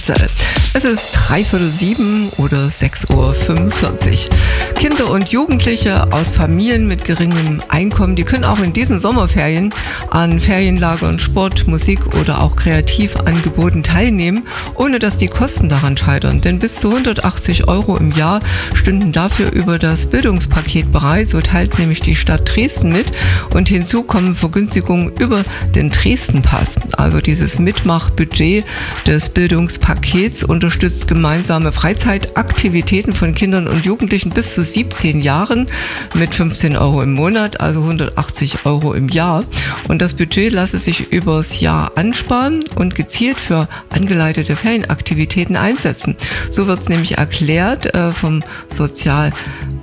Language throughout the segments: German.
Wurzel. Es ist 6:45 oder 6:45 Uhr. Kinder und Jugendliche aus Familien mit geringem Einkommen, die können auch in diesen Sommerferien an Ferienlagern, Sport, Musik oder auch Kreativangeboten teilnehmen, ohne dass die Kosten daran scheitern. Denn bis zu 180 Euro im Jahr stünden dafür über das Bildungspaket bereit. So teilt nämlich die Stadt Dresden mit. Und hinzu kommen Vergünstigungen über den Dresden-Pass. Also dieses Mitmachbudget des Bildungspakets unterstützt gemeinsame Freizeitaktivitäten von Kindern und Jugendlichen bis zu 17 Jahren mit 15 Euro im Monat, also 180 Euro im Jahr. Und das Budget lasse sich übers Jahr ansparen und gezielt für angeleitete Ferienaktivitäten einsetzen. So wird es nämlich erklärt vom Sozialamt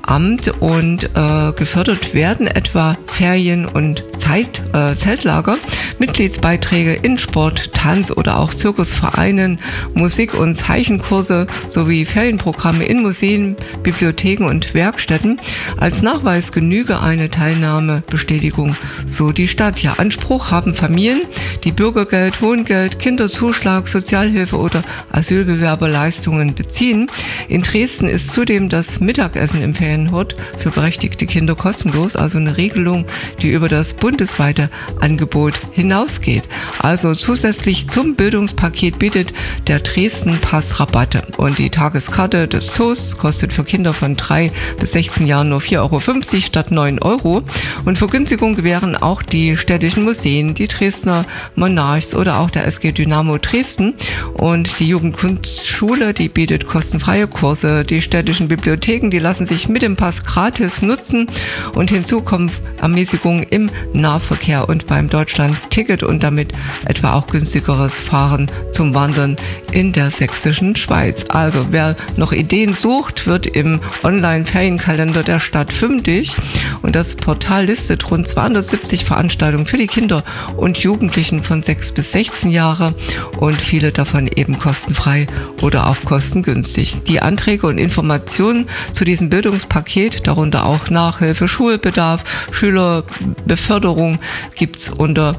und gefördert werden etwa Ferien- und Zeltlager, Mitgliedsbeiträge in Sport, Tanz oder auch Zirkusvereinen, Musik- und Zeichenkurse sowie Ferienprogramme in Museen, Bibliotheken und Werkstätten. Als Nachweis genüge eine Teilnahmebestätigung, so die Stadt. Ja, Anspruch haben Familien, die Bürgergeld, Wohngeld, Kinderzuschlag, Sozialhilfe oder Asylbewerberleistungen beziehen. In Dresden ist zudem das Mittagessen im Ferienhort für berechtigte Kinder kostenlos, also eine Regelung, die über das bundesweite Angebot hinausgeht. Also zusätzlich zum Bildungspaket bietet der Dresden-Pass Rabatte. Und die Tageskarte des Zoos kostet für Kinder von 3 bis 16 Jahren nur 4,50 Euro statt 9 Euro. Und Vergünstigung gewähren auch die städtischen Museen, die Dresdner Monarchs oder auch der SG Dynamo Dresden. Und die Jugendkunstschule, die bietet kostenfreie Kurse. Die städtischen Bibliotheken, die lassen sich mit dem Pass gratis nutzen. Und hinzu kommen Ermäßigungen im Nahverkehr und beim Deutschland-Ticket und damit etwa auch günstigeres Fahren zum Wandern in der sächsischen Schweiz. Also wer noch Ideen sucht, wird im Online-Ferienkalender der Stadt fündig. Und das Portal listet rund 270 Veranstaltungen für die Kinder und Jugendlichen von 6 bis 16 Jahre und viele davon eben kostenfrei oder auch kostengünstig. Die Anträge und Informationen zu diesem Bildungspaket, darunter auch Nachhilfe, Schulbedarf, Schülerbeförderung, gibt's unter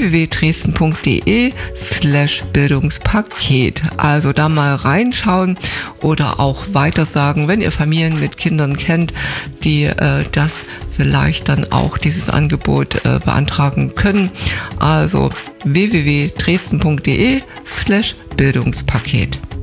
www.dresden.de/Bildungspaket. Also da mal reinschauen oder auch weitersagen, wenn ihr Familien mit Kindern kennt, die das vielleicht dann auch dieses Angebot beantragen können. Also www.dresden.de/Bildungspaket.